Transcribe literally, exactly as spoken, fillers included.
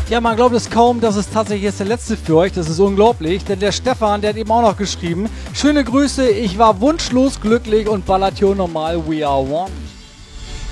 Ja, man glaubt es kaum, dass es tatsächlich jetzt der letzte für euch. Das ist unglaublich, denn der Stefan, der hat eben auch noch geschrieben. Schöne Grüße, ich war wunschlos glücklich und ballert hier normal We Are One.